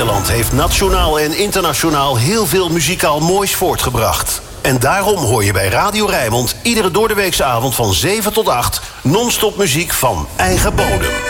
Nederland heeft nationaal en internationaal heel veel muzikaal moois voortgebracht. En daarom hoor je bij Radio Rijnmond iedere doordeweekse avond van 7 tot 8... non-stop muziek van eigen bodem.